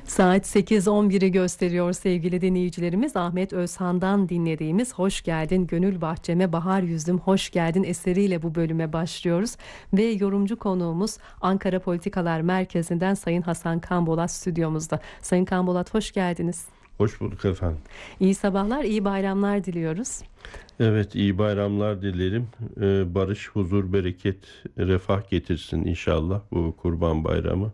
Saat 8:11'i gösteriyor sevgili dinleyicilerimiz. Ahmet Özhan'dan dinlediğimiz "Hoş Geldin Gönül Bahçeme Bahar Yüzdüm Hoş Geldin" eseriyle bu bölüme başlıyoruz. Ve yorumcu konuğumuz Ankara Politikalar Merkezi'nden Sayın Hasan Kanbolat stüdyomuzda. Sayın Kanbolat, hoş geldiniz. Hoş bulduk efendim. İyi sabahlar, iyi bayramlar diliyoruz. Evet, iyi bayramlar dilerim. Barış, huzur, bereket, refah getirsin inşallah bu Kurban Bayramı.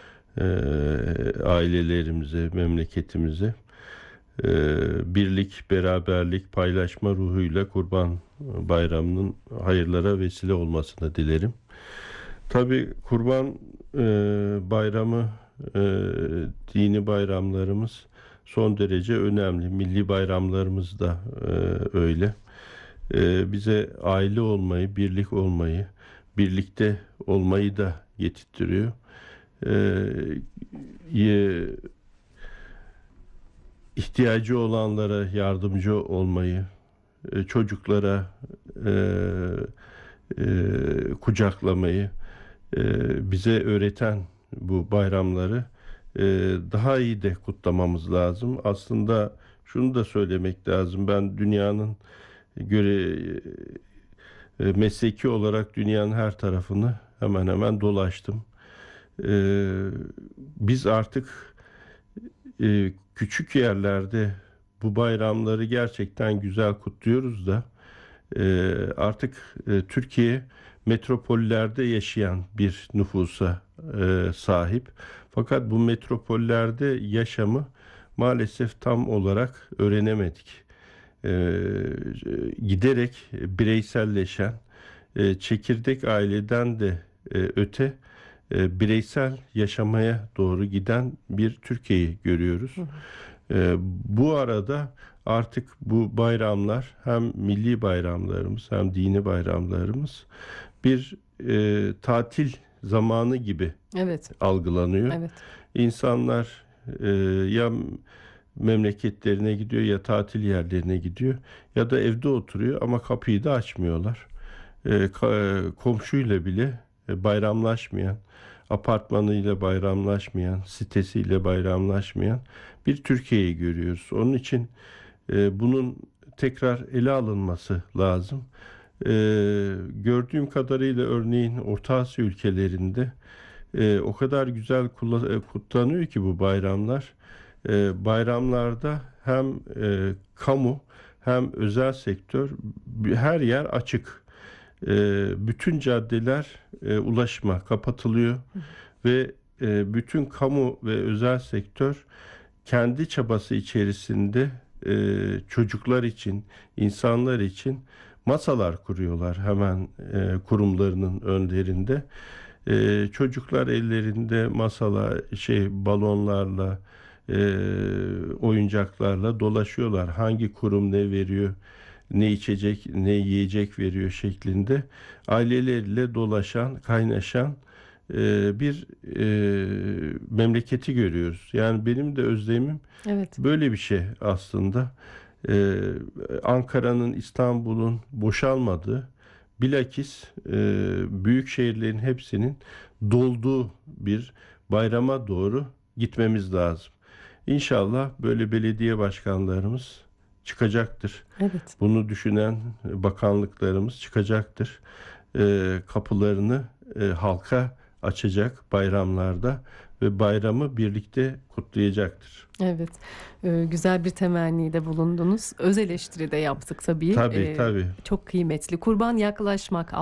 Ailelerimize, memleketimize birlik, beraberlik, paylaşma ruhuyla Kurban Bayramı'nın hayırlara vesile olmasını dilerim. Tabii Kurban Bayramı, dini bayramlarımız son derece önemli. Milli bayramlarımız da öyle. Bize aile olmayı, birlik olmayı, birlikte olmayı da getirtiyor. İhtiyacı olanlara yardımcı olmayı, çocuklara kucaklamayı bize öğreten bu bayramları daha iyi de kutlamamız lazım. Aslında şunu da söylemek lazım. Ben dünyanın mesleki olarak dünyanın her tarafını hemen hemen dolaştım. Biz artık küçük yerlerde bu bayramları gerçekten güzel kutluyoruz da artık Türkiye metropollerde yaşayan bir nüfusa sahip. Fakat bu metropollerde yaşamı maalesef tam olarak öğrenemedik. Giderek bireyselleşen, çekirdek aileden de öte bireysel yaşamaya doğru giden bir Türkiye'yi görüyoruz. Bu arada artık bu bayramlar, hem milli bayramlarımız hem dini bayramlarımız bir tatil zamanı gibi algılanıyor. Evet. İnsanlar ya memleketlerine gidiyor, ya tatil yerlerine gidiyor, ya da evde oturuyor ama kapıyı da açmıyorlar. Komşuyla bile bayramlaşmayan, apartmanıyla bayramlaşmayan, sitesiyle bayramlaşmayan bir Türkiye'yi görüyoruz. Onun için bunun tekrar ele alınması lazım. Gördüğüm kadarıyla örneğin Orta Asya ülkelerinde o kadar güzel kutlanıyor ki bu bayramlar. Bayramlarda hem kamu hem özel sektör, her yer açık. Bütün caddeler ulaşıma kapatılıyor ve bütün kamu ve özel sektör kendi çabası içerisinde çocuklar için, insanlar için masalar kuruyorlar hemen kurumlarının önlerinde. Çocuklar ellerinde masalar, balonlarla, oyuncaklarla dolaşıyorlar. Hangi kurum ne veriyor, ne içecek, ne yiyecek veriyor şeklinde aileleriyle dolaşan, kaynaşan bir memleketi görüyoruz. Yani benim de özlemim böyle bir şey aslında. Ankara'nın, İstanbul'un boşalmadığı, bilakis büyük şehirlerin hepsinin dolduğu bir bayrama doğru gitmemiz lazım. İnşallah böyle belediye başkanlarımız çıkacaktır. Evet. Bunu düşünen bakanlıklarımız çıkacaktır. Kapılarını halka açacak bayramlarda ve bayramı birlikte kutlayacaktır. Evet, güzel bir temennide bulundunuz. Öz eleştiri de yaptık tabii. Tabii. Çok kıymetli. Kurban yaklaşmak